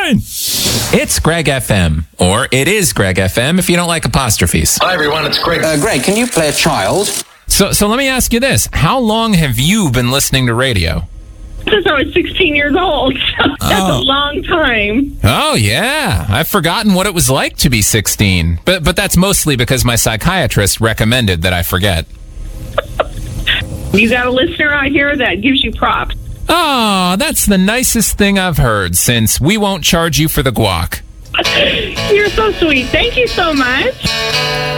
9! It's Greg FM, or it is Greg FM if you don't like apostrophes. Hi, everyone. It's Greg. Greg, can you play a child? So let me ask you this. How long have you been listening to radio? Since I was 16 years old. That's a long time. Oh, yeah. I've forgotten what it was like to be 16. But that's mostly because my psychiatrist recommended that I forget. You got a listener out here that gives you props. Oh, that's the nicest thing I've heard since we won't charge you for the guac. You're so sweet. Thank you so much.